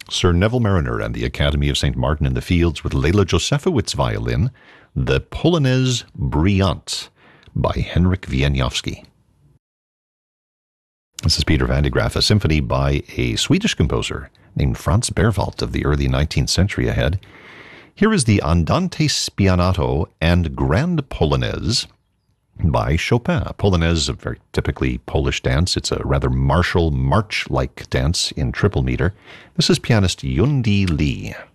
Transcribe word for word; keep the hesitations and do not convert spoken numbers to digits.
Sir Neville Mariner and the Academy of Saint Martin in the Fields with Leila Josefowicz violin, the Polonaise Brillante by Henryk Wieniawski. This is Peter van de Graaff, a symphony by a Swedish composer named Franz Berwald of the early nineteenth century ahead. Here is the Andante Spianato and Grand Polonaise by Chopin. Polonaise is a very typically Polish dance. It's a rather martial, march-like dance in triple meter. This is pianist Yundi Lee.